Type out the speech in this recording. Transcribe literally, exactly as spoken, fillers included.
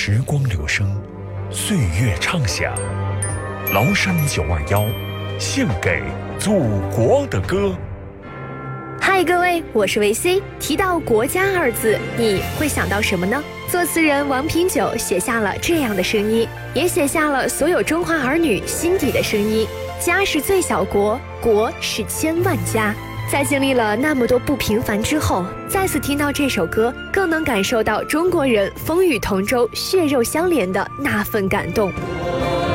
时光流声，岁月畅想。崂山九二幺，献给祖国的歌。 嗨，各位，我是维 C。提到国家二字，你会想到什么呢？作词人王品久写下了这样的声音，也写下了所有中华儿女心底的声音。家是最小国，国是千万家。在经历了那么多不平凡之后，再次听到这首歌，更能感受到中国人风雨同舟、血肉相连的那份感动。